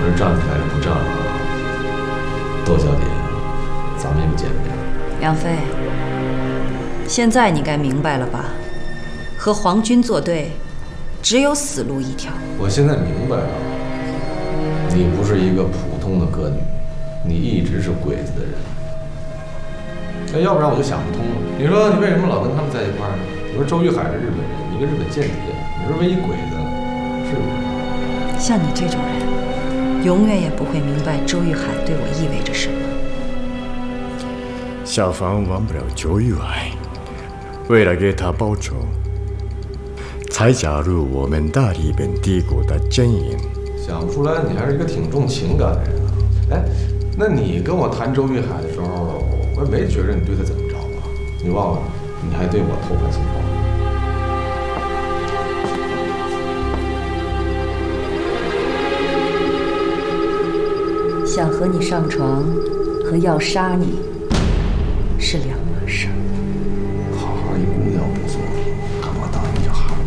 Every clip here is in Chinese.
是站起来不站了。窦小姐，咱们又见面了。 梁飞，现在你该明白了吧？和皇军作对，只有死路一条。 我现在明白了，你不是一个普通的歌女，你一直是鬼子的人。那要不然我就想不通了。你说你为什么老跟他们在一块儿呢？你说周玉海是日本人，你个日本间谍，你是唯一鬼子，是不是？ 像你这种人，永远也不会明白周玉海对我意味着什么。 小芳忘不了周玉海，为了给他报仇，才加入我们大日本帝国的阵营。 想不出来，你还是一个挺重情感的人啊！哎，那你跟我谈周玉海的时候，我也没觉着你对他怎么着啊？你忘了，你还对我偷看情报。想和你上床和要杀你是两码事。 好好一姑娘不错，干嘛当一个哈卡？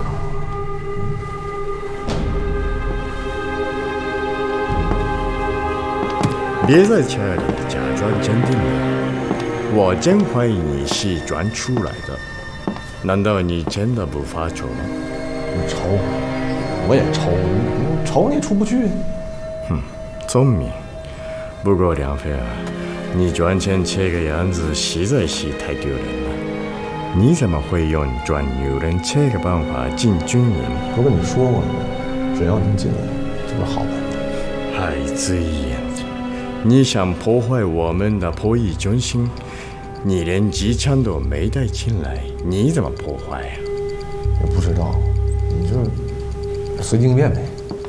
别在这里假装镇定了，我真怀疑你是装出来的。难道你真的不发愁吗？ 愁，我也愁，愁你出不去。 哼，聪明。不过梁飞啊，你装成这个样子实在是太丢人了。你怎么会用装女人这个办法进军营？ 我跟你说过了，只要你进来，就是好办法。 孩子眼睛，你想破坏我们的破译中心，你连机枪都没带进来，你怎么破坏呀？ 我不知道，你就随机应变呗。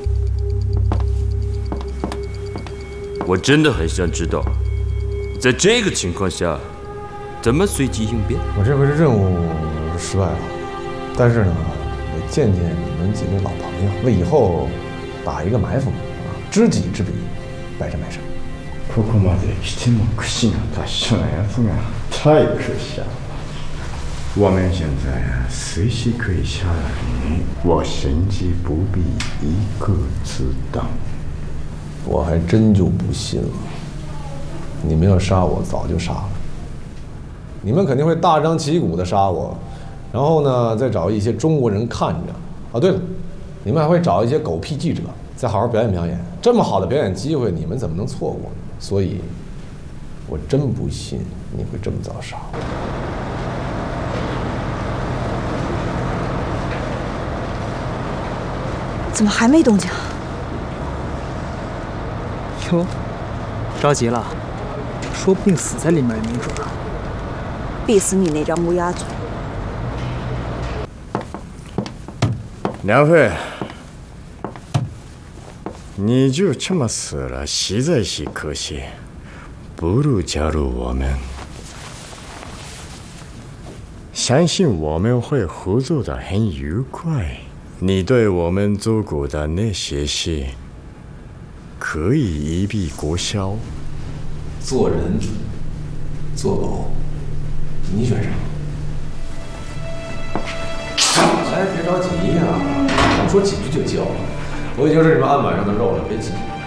我真的很想知道，在这个情况下，怎么随机应变？ 我这回是任务失败了，但是呢，我见见你们几位老朋友，为以后打一个埋伏啊，知己知彼，百战百胜。 ここまで来ても串が達者なやつが太可笑了。我们现在随时可以下来你，我甚至不必一个子弹。 我还真就不信了，你们要杀我，早就杀了。你们肯定会大张旗鼓的杀我，然后呢，再找一些中国人看着。啊，对了，你们还会找一些狗屁记者，再好好表演表演。这么好的表演机会，你们怎么能错过呢？所以，我真不信你会这么早杀我。 怎么还没动静？ 哟，着急了，说不定死在里面也没准啊。 必死你那张乌鸦嘴！ 梁飞，你就这么死了，实在是可惜。不如加入我们，相信我们会合作的很愉快。你对我们做过的那些事，可以一笔勾销。 做人，做狗，你选啥？哎，别着急呀，咱们说几句就交了。我已经是你们案板上的肉了，别急。